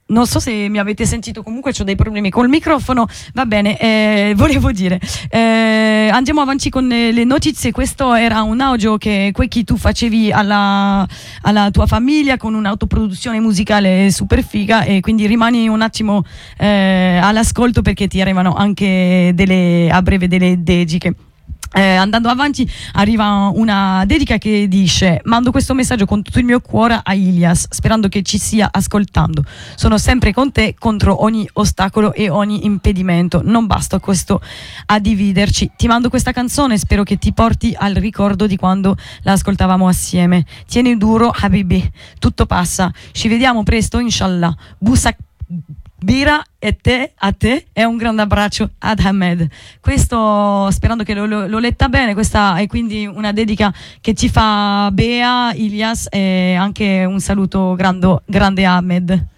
non so se mi avete sentito, comunque ho dei problemi col microfono, va bene, volevo dire, andiamo avanti con le notizie. Questo era un audio che tu facevi alla tua famiglia con un'autoproduzione musicale super figa, e quindi rimani un attimo all'ascolto perché ti arrivano anche a breve delle dediche. Andando avanti arriva una dedica che dice: mando questo messaggio con tutto il mio cuore a Ilias, sperando che ci stia ascoltando. Sono sempre con te contro ogni ostacolo e ogni impedimento, non basta questo a dividerci. Ti mando questa canzone, spero che ti porti al ricordo di quando la ascoltavamo assieme. Tieni duro Habibi, tutto passa, ci vediamo presto inshallah. Busak Bira a te e un grande abbraccio ad Ahmed. Questo sperando che l'ho letta bene, questa è quindi una dedica che ci fa Bea, Ilias, e anche un saluto grande a Ahmed.